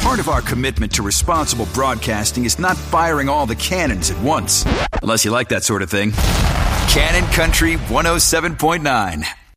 Part of our commitment to responsible broadcasting is not firing all the cannons at once. Unless you like that sort of thing. Cannon Country 107.9.